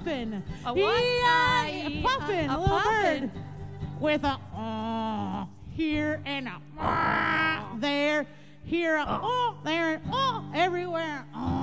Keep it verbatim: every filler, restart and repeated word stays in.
puffin. A what? Yeah, Uh, a puffin, a- a, a little puffin. bird with a uh, here and a uh, there, here, a uh, there, and uh, everywhere. Uh.